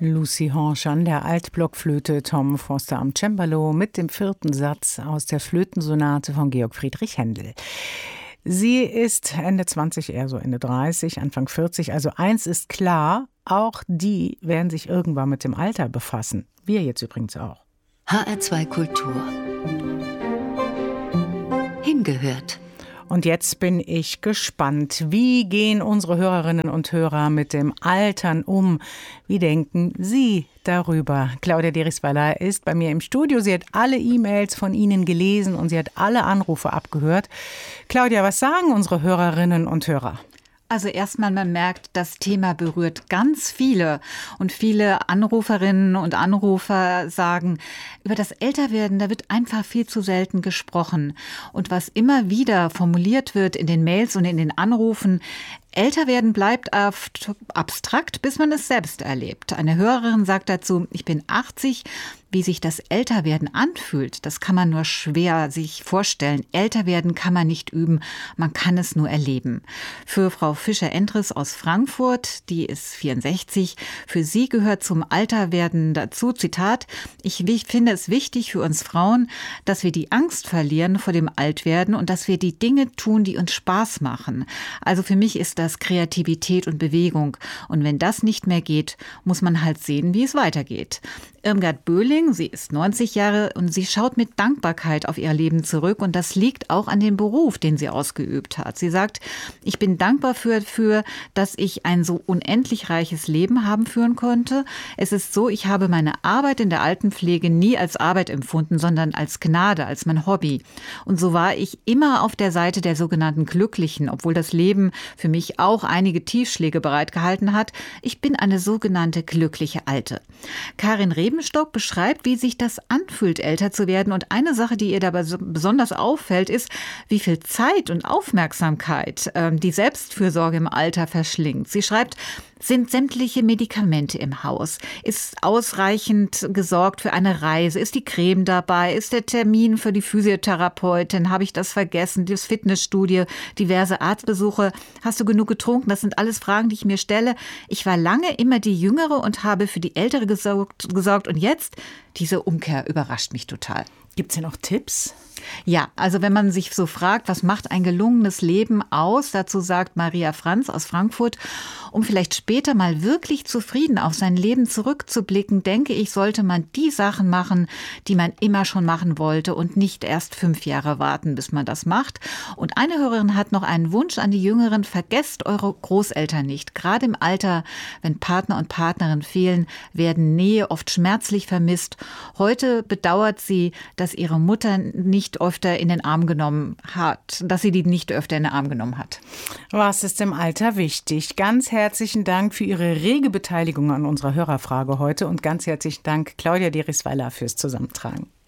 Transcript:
Lucy Horsch an der Altblockflöte, Tom Foster am Cembalo mit dem 4. Satz aus der Flötensonate von Georg Friedrich Händel. Sie ist Ende 20, eher so Ende 30, Anfang 40. Also eins ist klar, auch die werden sich irgendwann mit dem Alter befassen. Wir jetzt übrigens auch. HR2 Kultur. Hingehört. Und jetzt bin ich gespannt. Wie gehen unsere Hörerinnen und Hörer mit dem Altern um? Wie denken Sie darüber? Claudia Derisweiler ist bei mir im Studio. Sie hat alle E-Mails von Ihnen gelesen und sie hat alle Anrufe abgehört. Claudia, was sagen unsere Hörerinnen und Hörer? Also erstmal, man merkt, das Thema berührt ganz viele. Und viele Anruferinnen und Anrufer sagen, über das Älterwerden, da wird einfach viel zu selten gesprochen. Und was immer wieder formuliert wird in den Mails und in den Anrufen, älter werden bleibt abstrakt, bis man es selbst erlebt. Eine Hörerin sagt dazu, ich bin 80, wie sich das Älterwerden anfühlt, das kann man nur schwer sich vorstellen. Älterwerden kann man nicht üben, man kann es nur erleben. Für Frau Fischer-Endres aus Frankfurt, die ist 64, für sie gehört zum Alterwerden dazu, Zitat, ich finde es wichtig für uns Frauen, dass wir die Angst verlieren vor dem Altwerden und dass wir die Dinge tun, die uns Spaß machen. Also für mich ist das Kreativität und Bewegung. Und wenn das nicht mehr geht, muss man halt sehen, wie es weitergeht. Irmgard Böhling, sie ist 90 Jahre und sie schaut mit Dankbarkeit auf ihr Leben zurück und das liegt auch an dem Beruf, den sie ausgeübt hat. Sie sagt, ich bin dankbar für, dass ich ein so unendlich reiches Leben haben führen konnte. Es ist so, ich habe meine Arbeit in der Altenpflege nie als Arbeit empfunden, sondern als Gnade, als mein Hobby. Und so war ich immer auf der Seite der sogenannten Glücklichen, obwohl das Leben für mich auch einige Tiefschläge bereitgehalten hat. Ich bin eine sogenannte glückliche Alte. Karin Rebenstock beschreibt, wie sich das anfühlt, älter zu werden. Und eine Sache, die ihr dabei besonders auffällt, ist, wie viel Zeit und Aufmerksamkeit die Selbstfürsorge im Alter verschlingt. Sie schreibt, sind sämtliche Medikamente im Haus? Ist ausreichend gesorgt für eine Reise? Ist die Creme dabei? Ist der Termin für die Physiotherapeutin? Habe ich das vergessen? Das Fitnessstudio, diverse Arztbesuche? Hast du genug getrunken? Das sind alles Fragen, die ich mir stelle. Ich war lange immer die Jüngere und habe für die Ältere gesorgt. Und jetzt, diese Umkehr überrascht mich total. Gibt es hier noch Tipps? Ja, also wenn man sich so fragt, was macht ein gelungenes Leben aus, dazu sagt Maria Franz aus Frankfurt, um vielleicht später mal wirklich zufrieden auf sein Leben zurückzublicken, denke ich, sollte man die Sachen machen, die man immer schon machen wollte und nicht erst 5 Jahre warten, bis man das macht. Und eine Hörerin hat noch einen Wunsch an die Jüngeren, vergesst eure Großeltern nicht. Gerade im Alter, wenn Partner und Partnerin fehlen, werden Nähe oft schmerzlich vermisst. Heute bedauert sie, dass ihre Mutter nicht öfter in den Arm genommen hat, dass sie die nicht öfter in den Arm genommen hat. Was ist im Alter wichtig? Ganz herzlichen Dank für Ihre rege Beteiligung an unserer Hörerfrage heute und ganz herzlichen Dank, Claudia Derisweiler, fürs Zusammentragen.